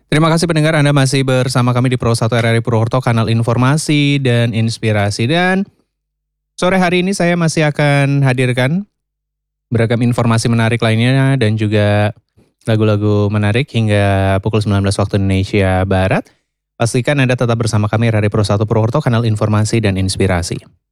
Terima kasih pendengar Anda masih bersama kami di Pro 1 RRI Purwokerto, kanal informasi dan inspirasi. Dan sore hari ini saya masih akan hadirkan beragam informasi menarik lainnya dan juga lagu-lagu menarik hingga pukul 19 waktu Indonesia Barat. Pastikan Anda tetap bersama kami RRI Pro 1 Purwokerto, kanal informasi dan inspirasi.